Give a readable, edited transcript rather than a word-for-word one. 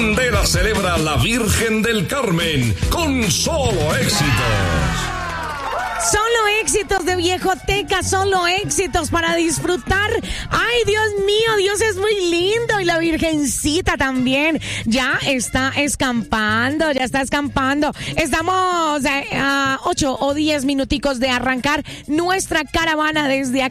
Candela celebra a la Virgen del Carmen con solo éxitos. Solo éxitos de Viejoteca, solo éxitos para disfrutar. Ay, Dios mío, Dios es muy lindo y la Virgencita también. Ya está escampando. Estamos a 8 o 10 minuticos de arrancar nuestra caravana desde aquí.